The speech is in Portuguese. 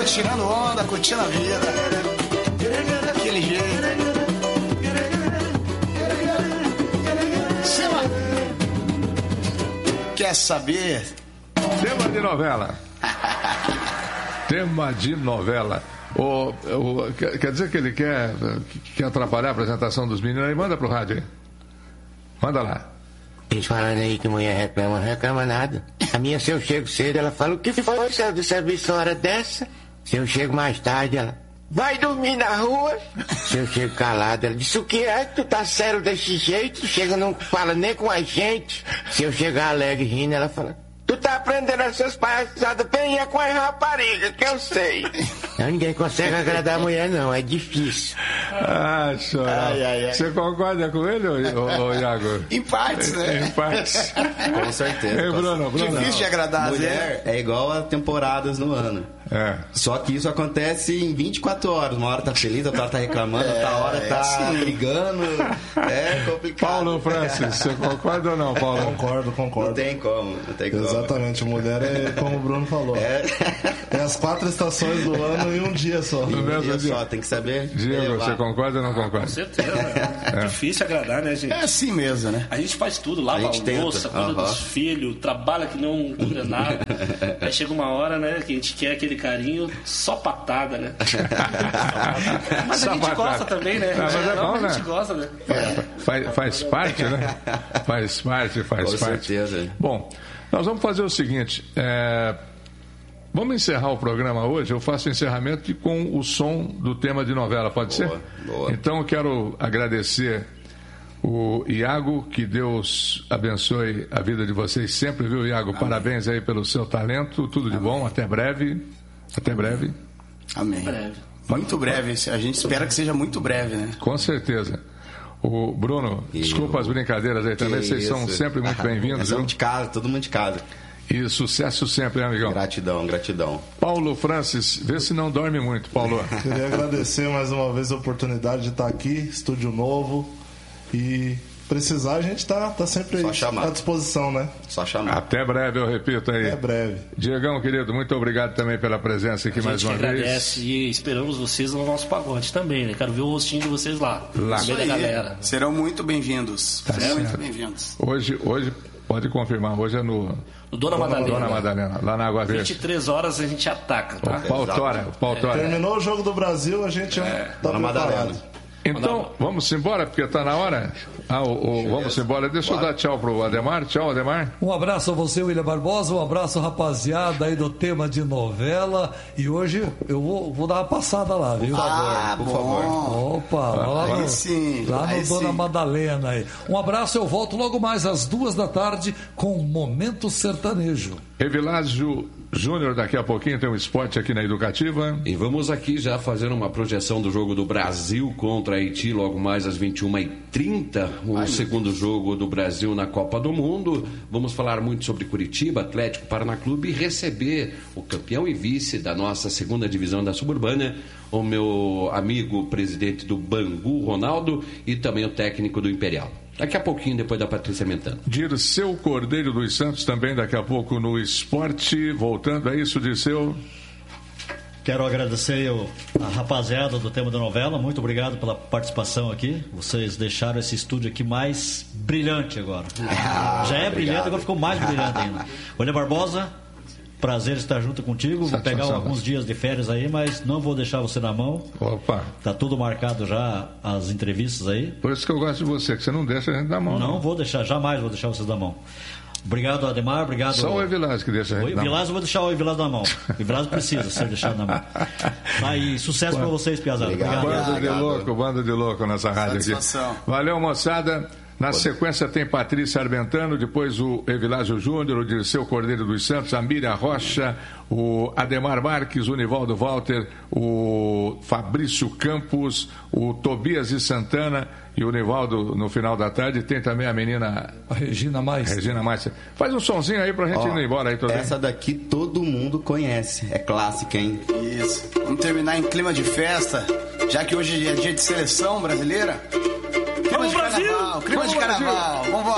tirando onda, curtindo a vida. Daquele jeito. Quer saber? Tema de novela. Tema de novela. Quer dizer que ele quer atrapalhar a apresentação dos meninos aí? Manda pro rádio aí. Manda lá. Eles falando aí que mulher reclama, não reclama nada. A minha, se eu chego cedo, ela fala, o que foi do serviço hora dessa? Se eu chego mais tarde, ela, vai dormir na rua? Se eu chego calado, ela diz, o que é que tu tá sério desse jeito? Tu chega, não fala nem com a gente. Se eu chegar alegre rindo, ela fala, tu tá aprendendo essas palhaçadas bem é com as raparigas, que eu sei. Não, ninguém consegue agradar a mulher, não, é difícil. Chorar. Você concorda com ele, ô Iago? Em partes, né? Em partes. Com certeza. Ei, Bruno. Difícil de agradar. Mulher é igual a temporadas no ano. Só que isso acontece em 24 horas. Uma hora tá feliz, outra hora tá reclamando, outra hora tá brigando. É complicado. Paulo Francis, você concorda ou não, Paulo? Concordo. Não tem como. Exatamente, mulher é como o Bruno falou. É as 4 estações do ano em um dia só. No mesmo dia só, tem que saber. Diego, você concorda ou não concorda? Com certeza. É difícil agradar, né, gente? É assim mesmo, né? A gente faz tudo, lava a louça, cuida dos filhos, trabalha que não cuida nada. Aí chega uma hora, né, que a gente quer aquele carinho, só patada, né? Mas a gente gosta também, né? Mas é bom, né? A gente gosta, né? Faz parte, né? Faz parte. Com certeza. Bom, nós vamos fazer o seguinte, vamos encerrar o programa hoje. Eu faço o encerramento com o som do tema de novela, pode ser? Boa. Então eu quero agradecer o Iago, que Deus abençoe a vida de vocês sempre, viu, Iago? Amém. Parabéns aí pelo seu talento, tudo de bom, até breve. Amém. Muito breve, a gente espera que seja muito breve, né? Com certeza. O Bruno, desculpa as brincadeiras aí também, vocês são sempre muito bem-vindos. Somos de casa, todo mundo de casa. E sucesso sempre, né, amigão? Gratidão. Paulo Francis, vê se não dorme muito, Paulo. Queria agradecer mais uma vez a oportunidade de estar aqui, estúdio novo, e precisar a gente tá sempre à disposição, né? Só chamar. Até breve, eu repito aí. Até breve. Diegão, querido, muito obrigado também pela presença aqui mais uma vez. A gente agradece e esperamos vocês no nosso pagode também, né? Quero ver o rostinho de vocês lá. No meio da galera. Serão muito bem-vindos. Muito bem-vindos. Hoje, pode confirmar, hoje é no Dona Madalena, lá na Água Verde. 23 horas a gente ataca, tá? O pau tora. Terminou o jogo do Brasil, a gente tá preparado. Então, vamos embora, porque está na hora. Vamos embora. Deixa eu dar tchau pro Ademar. Tchau, Ademar. Um abraço a você, William Barbosa. Um abraço, rapaziada, aí do tema de novela. E hoje eu vou dar uma passada lá, viu? Por favor. Opa, lá no Dona Madalena aí. Um abraço, eu volto logo mais às 14h com Momento Sertanejo. Evilásio Júnior, daqui a pouquinho tem um esporte aqui na Educativa. E vamos aqui já fazer uma projeção do jogo do Brasil contra Haiti, logo mais às 21h30, o segundo jogo do Brasil na Copa do Mundo. Vamos falar muito sobre Curitiba, Atlético Paraná Clube, e receber o campeão e vice da nossa segunda divisão da Suburbana, o meu amigo presidente do Bangu, Ronaldo, e também o técnico do Imperial. Daqui a pouquinho, depois da Patrícia Mentano. Dirceu Cordeiro dos Santos também daqui a pouco no esporte. Voltando a isso, Dirceu. Quero agradecer a rapaziada do tema da novela. Muito obrigado pela participação aqui. Vocês deixaram esse estúdio aqui mais brilhante agora. Já é brilhante, agora ficou mais brilhante ainda. William Barbosa, prazer estar junto contigo. Vou pegar alguns dias de férias aí, mas não vou deixar você na mão. Opa. Tá tudo marcado já, as entrevistas aí. Por isso que eu gosto de você, que você não deixa a gente na mão. Não vou deixar, jamais vou deixar vocês na mão. Obrigado, Ademar, obrigado. Só o Evilásio que deixa a gente na mão. O Evilásio, eu vou deixar o Evilásio na mão. O Evilásio precisa ser deixado na mão. Aí, sucesso pra vocês, piazada. Obrigado. Banda de louco nessa rádio aqui. Valeu, moçada. Na sequência tem Patrícia Arbentano, depois o Evilásio Júnior, o Dirceu Cordeiro dos Santos, a Miriam Rocha, o Ademar Marques, o Nivaldo Walter, o Fabrício Campos, o Tobias e Santana e o Nivaldo no final da tarde. Tem também a menina... A Regina Maister. Faz um sonzinho aí pra gente ir embora aí. Essa daqui todo mundo conhece. É clássica, hein? Isso. Vamos terminar em clima de festa, já que hoje é dia de seleção brasileira. Clima de carnaval. Vamos